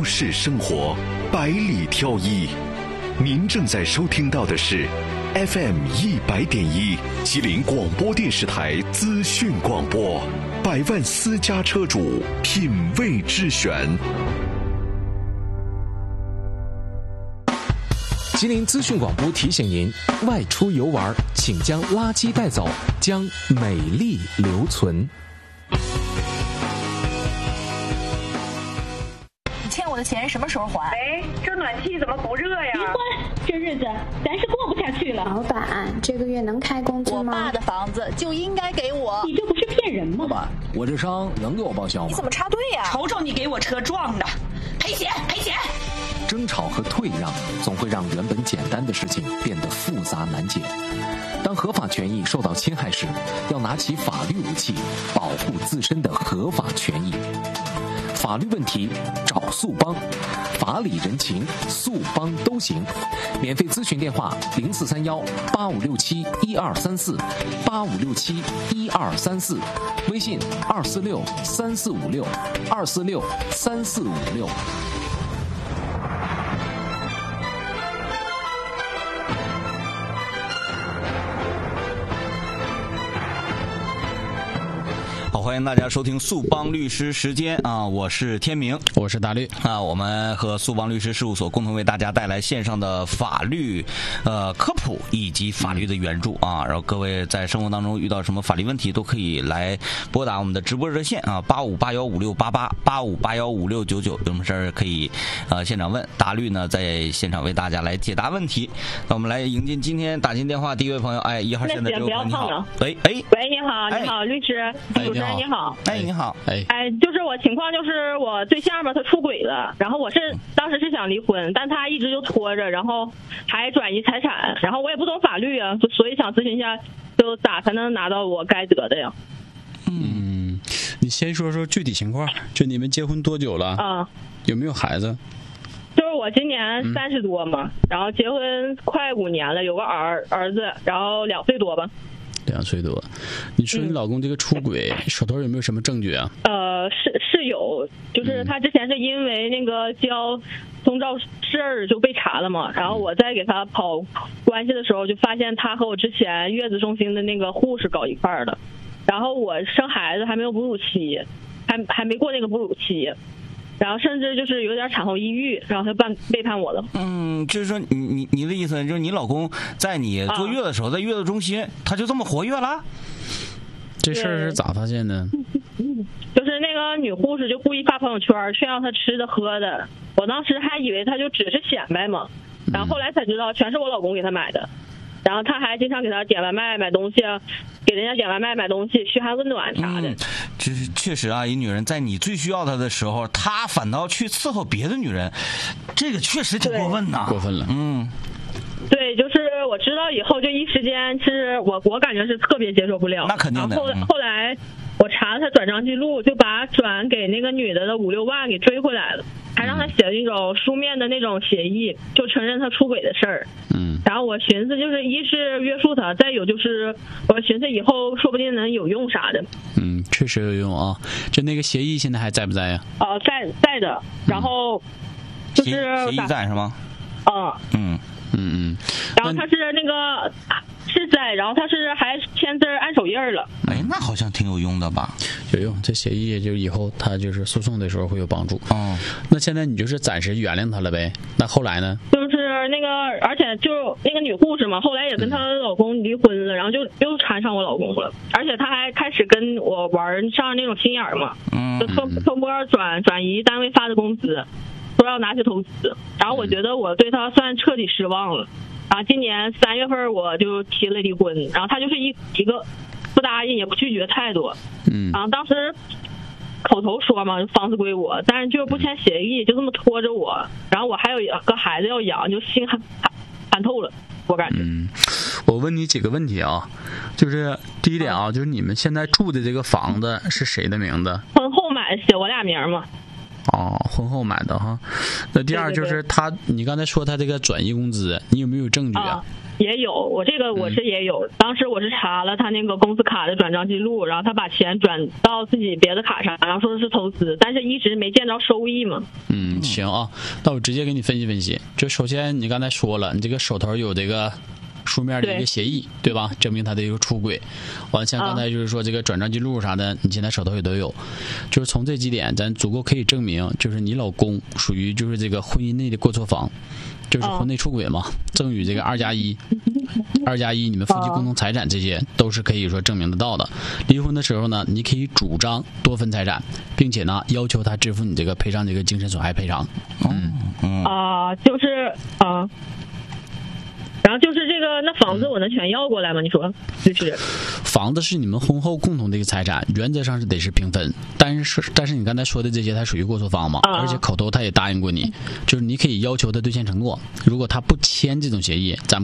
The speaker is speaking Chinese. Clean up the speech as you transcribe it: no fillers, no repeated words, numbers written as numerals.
市生活，百里挑一。您正在收听到的是 FM100.1 吉林广播电视台资讯广播，百万私家车主品味之选。 吉林资讯广播提醒您：外出游玩，请将垃圾带走，将美丽留存。 你欠我的钱什么时候还？ 哎，这暖气怎么不热呀？ 离婚，这日子咱是过不下去了。 老板，这个月能开工资吗？ 我爸的房子就应该给我。 你这不是骗人吗？ 老板，我这伤能给我报销吗？ 你怎么插队呀？ 瞅瞅你给我车撞的，赔钱赔钱！ 争吵和退让总会让原本简单的事情变得复杂难解。当合法权益受到侵害时，要拿起法律武器，保护自身的合法权益。法律问题找速帮，法理人情速帮都行。免费咨询电话043185671234，85671234，微信2463456，2463456。 欢迎大家收听速帮律师时间啊！我是天明， 我是大律啊。我们和速帮律师事务所共同为大家带来线上的法律科普以及法律的援助啊。然后各位在生活当中遇到什么法律问题，都可以来拨打我们的直播热线啊，85815688，85815699，有什么事儿可以现场问，大律呢在现场为大家来解答问题。那我们来迎进今天打进电话第一位朋友，哎，1号线的这位朋友你好， 喂，你好，你好，律师，主持人你好， 哎，你好， 就是我情况就是我对象吧，他出轨了，然后我当时是想离婚，但他一直就拖着，然后还转移财产，然后我也不懂法律啊，所以想咨询一下，就咋才能拿到我该得的呀？ 你先说说具体情况，就你们结婚多久了？ 啊， 有没有孩子？ 就是我今年30多嘛，然后结婚快5年了，有个儿子，然后2岁多吧。 2岁多，你说你老公这个出轨，手头有没有什么证据啊？ 是有，就是他之前是因为那个交通肇事就被查了嘛，然后我在给他跑关系的时候，就发现他和我之前月子中心的那个护士搞一块儿了，然后我生孩子还没有哺乳期，还没过那个哺乳期。然后甚至就是有点产后抑郁，然后他背叛我了。 就是说你的意思就是你老公在你坐月的时候，在月子中心他就这么活跃了？ 这事儿是咋发现的？ 就是那个女护士就故意发朋友圈炫耀他吃的喝的，我当时还以为他就只是显摆嘛，然后后来才知道全是我老公给他买的。然后他还经常给他点外卖买东西，给人家点外卖买东西，嘘寒问暖啥的。 这是确实啊，一女人在你最需要她的时候，她反倒去伺候别的女人，这个确实挺过分呐， 过分了。 对，就是我知道以后就一时间是我感觉是特别接受不了。 那肯定的。 后来我查了他转账记录，就把转给那个女的6-6万给追回来了，还让他写了一种书面的那种协议，就承认他出轨的事儿。然后我寻思就是一是约束他，再有就是我寻思以后说不定能有用啥的。 确实有用啊。就那个协议现在还在不在呀？ 在的。然后就是协议在是吗？ 然后他是那个是在，然后他是还签字按手印了。 哎，那好像挺有用的吧？ 有用，这协议就以后他就是诉讼的时候会有帮助。那现在你就是暂时原谅他了呗？那后来呢？ 就是那个，而且就那个女护士嘛，后来也跟她老公离婚了，然后就又缠上我老公了，而且她还开始跟我玩上那种心眼嘛，就偷摸转移单位发的工资，说要拿去投资，然后我觉得我对他算彻底失望了。然后今年3月份我就提了离婚，然后他就是一个不答应也不拒绝态度。然后当时口头说嘛，房子归我，但是就是不签协议，就这么拖着我。然后我还有个孩子要养，就心寒透了，我感觉。 我问你几个问题啊，就是第一点啊，就是你们现在住的这个房子是谁的名字？ 婚后买写我俩名嘛。 哦，婚后买的哈。那第二就是他，你刚才说他这个转移工资，你有没有证据啊？ 也有，我是也有。当时我是查了他那个公司卡的转账记录，然后他把钱转到自己别的卡上，然后说是投资，但是一直没见着收益嘛。 行啊，那我直接给你分析分析。就首先你刚才说了，你这个手头有这个书面的一个协议， 对吧？证明他的一个出轨。完，像刚才就是说这个转账记录啥的，你现在手头也都有。就是从这几点，咱足够可以证明，就是你老公属于就是这个婚姻内的过错方。就是婚内出轨嘛，赠与这个2+1，你们夫妻共同财产这些都是可以说证明得到的。离婚的时候呢，你可以主张多分财产，并且呢要求他支付你这个赔偿这个精神损害赔偿。 然后就是这个，那房子我能全要过来吗？你说，就是房子是你们婚后共同的一个财产，原则上是得是平分。但是你刚才说的这些，他属于过错方嘛，而且口头他也答应过你，就是你可以要求他兑现承诺。如果他不签这种协议，咱